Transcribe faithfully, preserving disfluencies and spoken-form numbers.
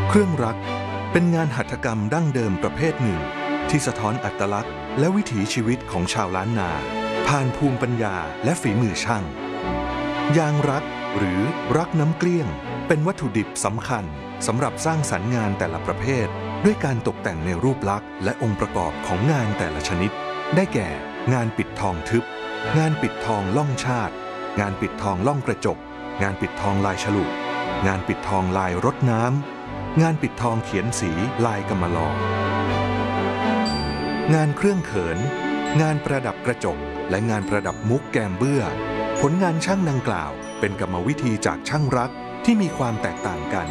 เครื่องรักเป็นงานหัตถกรรมดั้งเดิมประเภทหนึ่งที่สะท้อนอัตลักษณ์และวิถีชีวิตของชาวล้านนาผ่านภูมิปัญญาและฝีมือช่างยางรักหรือรักน้ำเกลี้ยงเป็นวัตถุดิบสำคัญสำหรับสร้างสรรค์งานแต่ละประเภทด้วยการตกแต่งในรูปลักษณ์และองค์ประกอบของงานแต่ละชนิดได้แก่งานปิดทองทึบงานปิดทองล่องชาติงานปิดทองล่องกระจกงานปิดทองลายฉลุงานปิดทองลายรดน้ำงานปิดทองเขียนสีลายกำมะลองานเครื่องเขินงานประดับกระจกและงานประดับมุกแกมเบื้อผลงานช่างดังกล่าวเป็นกรรมวิธีจากช่างรักที่มีความแตกต่างกัน